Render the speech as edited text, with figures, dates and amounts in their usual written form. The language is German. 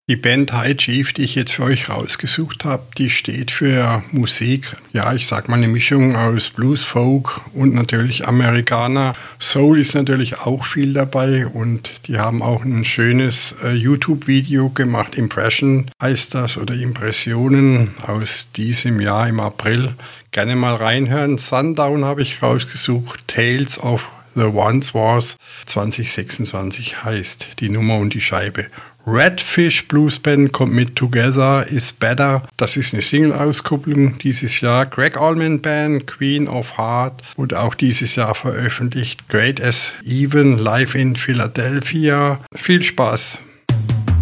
Die Band High Chief, die ich jetzt für euch rausgesucht habe, die steht für Musik, ja, ich sag mal eine Mischung aus Blues, Folk und natürlich Amerikaner. Soul ist natürlich auch viel dabei und die haben auch ein schönes YouTube-Video gemacht, Impression heißt das oder Impressionen aus diesem Jahr im April. Gerne mal reinhören. Sundown habe ich rausgesucht, Tales of The Once Wars 2026 heißt die Nummer und die Scheibe. Redfish Blues Band kommt mit Together is Better. Das ist eine Single-Auskopplung dieses Jahr. Greg Allman Band, Queen of Heart, wurde auch dieses Jahr veröffentlicht. Great as Even, live in Philadelphia. Viel Spaß!